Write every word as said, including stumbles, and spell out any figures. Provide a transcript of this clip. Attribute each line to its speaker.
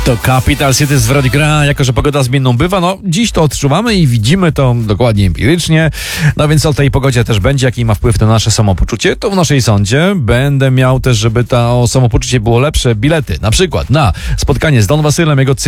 Speaker 1: To Capital City z Veronica gra, jako że pogoda zmienną bywa, no dziś to odczuwamy i widzimy to dokładnie empirycznie, no więc o tej pogodzie też będzie, jaki ma wpływ na nasze samopoczucie, to w naszej sądzie będę miał też, żeby to samopoczucie było lepsze, bilety, na przykład na spotkanie z Don Wasylem, jego